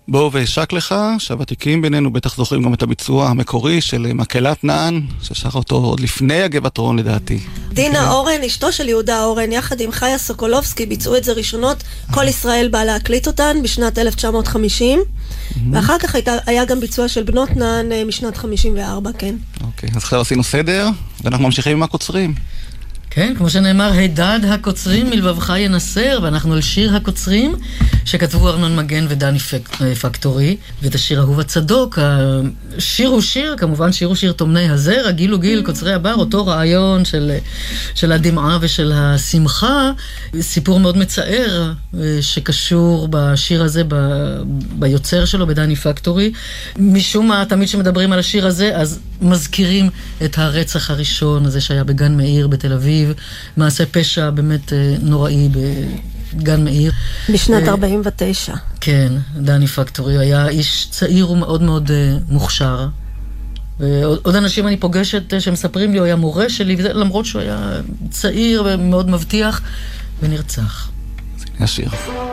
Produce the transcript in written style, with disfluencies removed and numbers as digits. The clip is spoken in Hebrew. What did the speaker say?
בואו וישק לך, שהוותיקים בינינו בטח זוכרים גם את הביצוע המקורי של מקהלת נען, ששר אותו עוד לפני הגבעתרון לדעתי. דינה אורן, אשתו של יהודה אורן, יחד עם חיה סוקולובסקי, ביצעו את זה ראשונות. כל ישראל בא להקליט אותן בשנת 1950, ואחר כך היה גם ביצוע של בנות נען משנת 54, כן. אוקיי, אז עכשיו עשינו סדר, ואנחנו ממשיכים עם הקוצרים. כן, כמו שנאמר, הידד הקוצרים מלבבך ינסר, ואנחנו על שיר הקוצרים שכתבו ארנון מגן ודני פקטורי, ואת השיר אהוב הצדוק. השיר הוא שיר, כמובן שיר הוא שיר תומני הזר, הגיל הוא גיל, קוצרי הבר, אותו רעיון של הדמעה ושל השמחה, סיפור מאוד מצער שקשור בשיר הזה, ביוצר שלו, בדני פקטורי. משום מה, תמיד שמדברים על השיר הזה, אז מזכירים את הרצח הראשון הזה שהיה בגן מאיר בתל אביב, מעשה פשע באמת נוראי בגן מאיר. בשנת 49. כן, דני פקטורי היה איש צעיר ומאוד מאוד מוכשר. ועוד אנשים אני פוגשת שמספרים לי, הוא היה מורה שלי, למרות שהוא היה צעיר ומאוד מבטיח, ונרצח. זה השיר.